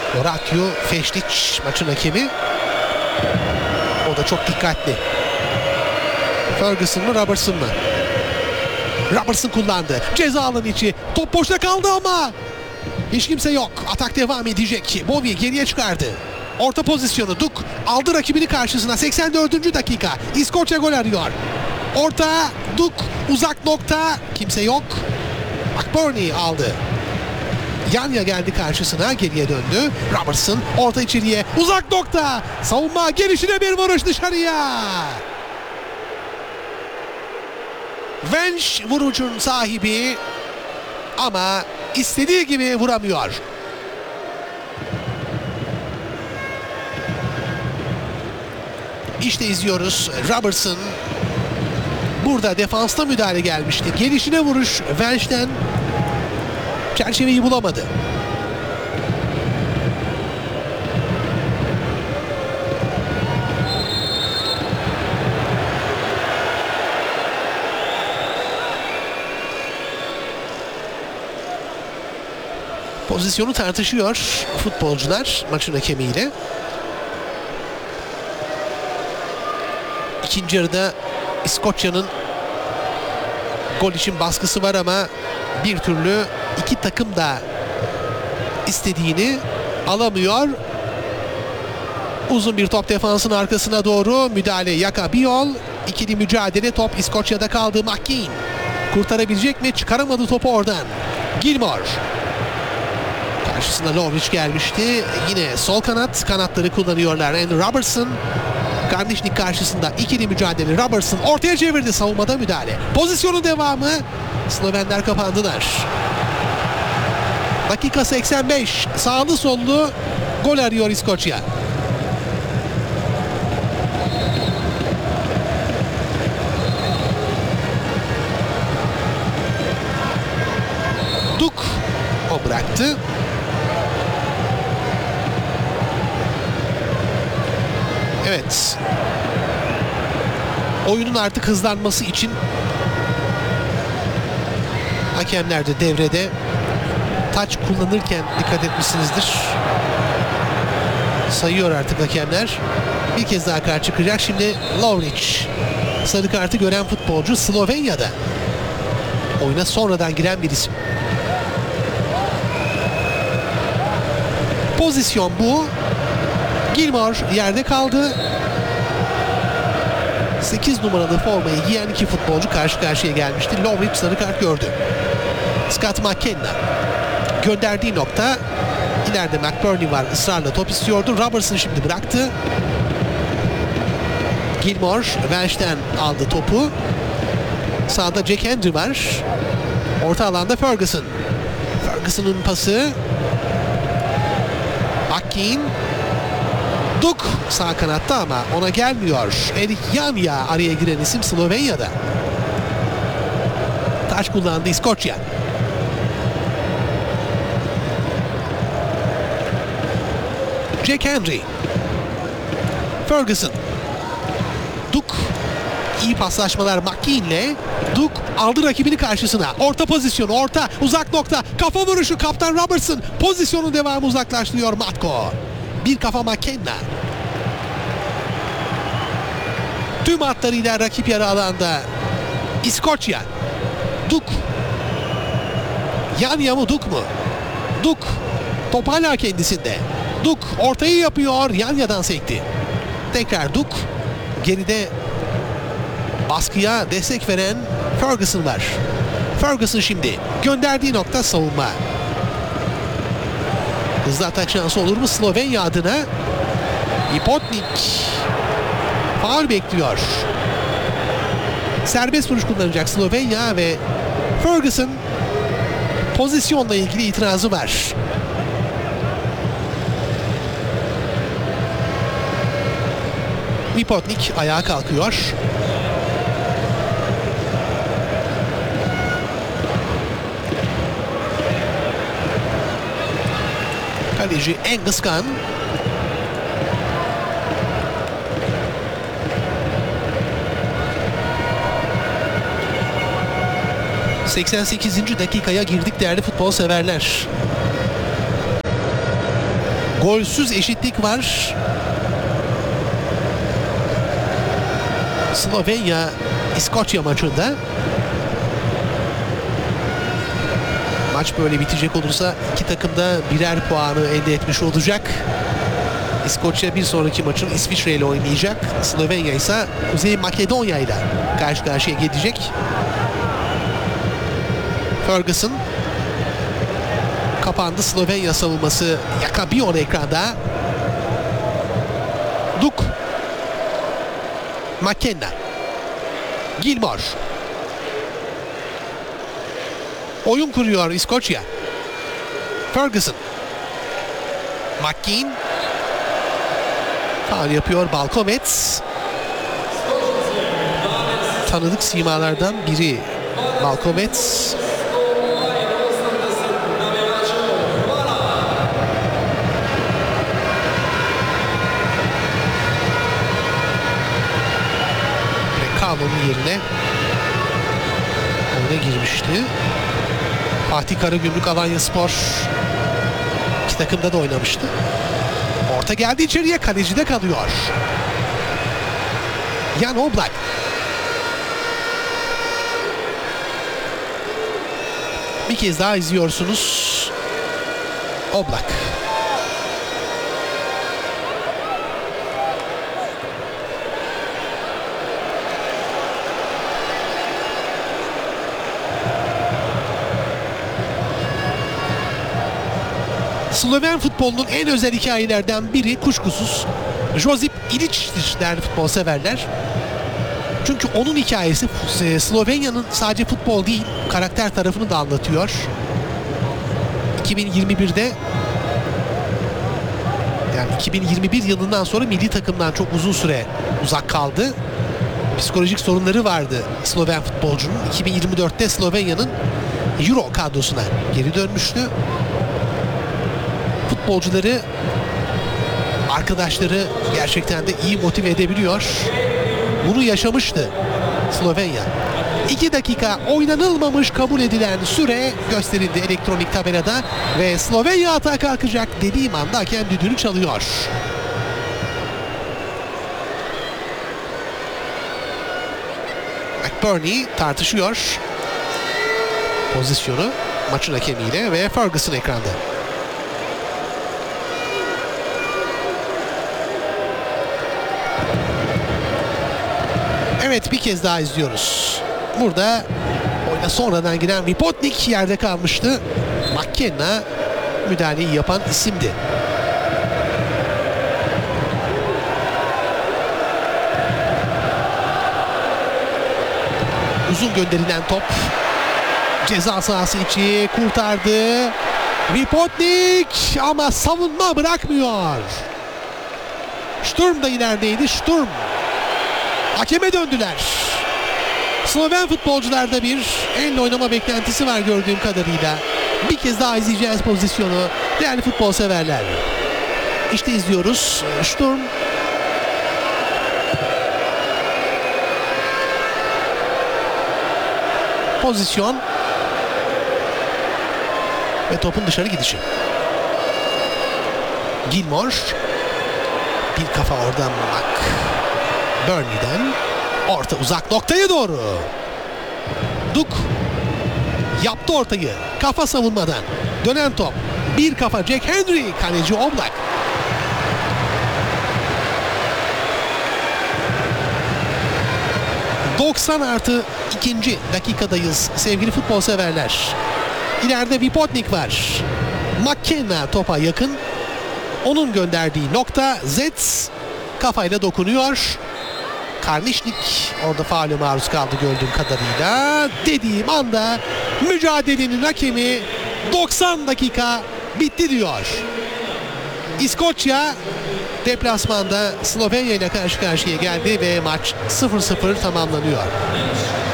Horatio Feşliç maçın hakemi. O da çok dikkatli. Ferguson mı, Robertson mı? Robertson kullandı. Ceza alanı içi. Top boşta kaldı ama hiç kimse yok. Atak devam edecek. Bovie geriye çıkardı. Orta pozisyonu. Duk aldı rakibini karşısına. 84. dakika. İskoçya gol arıyor. Orta. Duk uzak nokta. Kimse yok. McBurney aldı. Yanya geldi karşısına. Geriye döndü. Robertson orta içeriye. Uzak nokta. Savunma gelişine bir vuruş dışarıya. Wench vurucun sahibi ama istediği gibi vuramıyor. İşte izliyoruz. Robertson burada defansta müdahale gelmişti. Gelişine vuruş Wench'ten çerçeveyi bulamadı. Pozisyonu tartışıyor futbolcular maçın hakemiyle. İkinci yarıda İskoçya'nın gol için baskısı var ama bir türlü iki takım da istediğini alamıyor. Uzun bir top defansın arkasına doğru müdahale Yaka Biol. İkili mücadele, top İskoçya'da kaldı. McKean kurtarabilecek mi? Çıkaramadı topu oradan. Gilmore. Karşısına Lovric gelmişti. Yine sol kanatları kullanıyorlar. And Robertson. Garnišnik karşısında ikili mücadele. Robertson ortaya çevirdi. Savunmada müdahale. Pozisyonun devamı. Slovenler kapandılar. Dakika 85. Sağlı sollu gol arıyor İskoçya. Duk o bıraktı. Evet. Oyunun artık hızlanması için hakemler de devrede. Taç kullanırken dikkat etmişsinizdir. Sayıyor artık hakemler. Bir kez daha kart çıkacak. Şimdi Lovric. Sarı kartı gören futbolcu Slovenya'da. Oyuna sonradan giren bir isim. Pozisyon bu. Gilmore yerde kaldı. 8 numaralı formayı giyen iki futbolcu karşı karşıya gelmişti. Lovric sarı kart gördü. Scott McKenna gönderdiği nokta, ileride McBurney var, ısrarla top istiyordu. Robertson şimdi bıraktı. Gilmore Welsh'ten aldı topu. Sağda Jack Hendry var. Orta alanda Ferguson. Ferguson'un pası. McKean. Duk sağ kanatta ama ona gelmiyor. Erik Yanya araya giren isim Slovenya'da. Taç kullandı İskoçya. Jack Hendry. Ferguson. Duk. İyi paslaşmalar McKean'le. Duk aldı rakibini karşısına. Orta pozisyonu, orta, uzak nokta. Kafa vuruşu kaptan Robertson. Pozisyonun devamı uzaklaştırıyor Matko. Bir kafa McKenna. Tüm hatlarıyla rakip yarı alanda İskoçya. Duk. Yanya mı Duk mu? Duk. Top hala kendisinde. Duk ortayı yapıyor. Yanya'dan sekti. Tekrar Duk. Geride baskıya destek veren Ferguson var. Ferguson şimdi gönderdiği nokta savunma. Hızlı atak şansı olur mu Slovenya adına? Ipotnik faul bekliyor. Serbest vuruş kullanacak Slovenya ve Ferguson pozisyonla ilgili itirazı var. Ipotnik ayağa kalkıyor. Kaleci Angus Gunn. ...88. dakikaya girdik değerli futbol severler. Golsüz eşitlik var. Slovenya İskoçya maçında. Maç böyle bitecek olursa iki takım da birer puanı elde etmiş olacak. İskoçya bir sonraki maçın İsviçre ile oynayacak. Slovenya ise Kuzey Makedonya ile karşı karşıya gelecek. Ferguson kapandı. Slovenya savunması. Yakabion ekranda. Duk. McKenna. Gilmore. Oyun kuruyor İskoçya. Ferguson. McKean. Faul yapıyor Balkovets. Tanıdık simalardan biri Balkovets. Kalon'un yerine oyuna girmişti. Fatih Karagümrük Alanyaspor iki takımda da oynamıştı. Orta geldi içeriye, kalecide kalıyor. Jan Oblak. Bir kez daha izliyorsunuz. Oblak. Sloven futbolunun en özel hikayelerden biri kuşkusuz Josip İliç'tir değerli futbol severler. Çünkü onun hikayesi Slovenya'nın sadece futbol değil, karakter tarafını da anlatıyor. 2021'de, yani 2021 yılından sonra milli takımdan çok uzun süre uzak kaldı. Psikolojik sorunları vardı Sloven futbolcunun. 2024'te Slovenya'nın Euro kadrosuna geri dönmüştü. Futbolcuları, arkadaşları gerçekten de iyi motive edebiliyor. Bunu yaşamıştı Slovenya. 2 dakika oynanılmamış kabul edilen süre gösterildi elektronik tabelada ve Slovenya atağa kalkacak dediğim anda hakem düdüğünü çalıyor. McBurney tartışıyor pozisyonu maçın hakemiyle ve Ferguson ekranda. Evet, bir kez daha izliyoruz. Burada oyuna sonradan giren Vipotnik yerde kalmıştı. McKenna müdahaleyi yapan isimdi. Uzun gönderilen top ceza sahası içi kurtardı. Vipotnik ama savunma bırakmıyor. Sturm da ilerideydi. Sturm. Hakeme döndüler. Sloven futbolcularda bir elle oynama beklentisi var gördüğüm kadarıyla. Bir kez daha izleyeceğiz pozisyonu. Değerli futbol severler. İşte izliyoruz. Sturm. Pozisyon. Ve topun dışarı gidişi. Gilmore. Bir kafa oradan McBurney'den. Orta uzak noktaya doğru. Duk yaptı ortayı. Kafa savunmadan. Dönen top. Bir kafa Jack Henry. Kaleci Oblak. ...90+2. dakikadayız sevgili futbol severler. İleride Vipotnik var. McKenna topa yakın. Onun gönderdiği nokta Zets kafayla dokunuyor. Karnişnik orada faule maruz kaldı gördüğüm kadarıyla. Dediğim anda mücadelenin hakemi 90 dakika bitti diyor. İskoçya deplasmanda Slovenya ile karşı karşıya geldi ve maç 0-0 tamamlanıyor.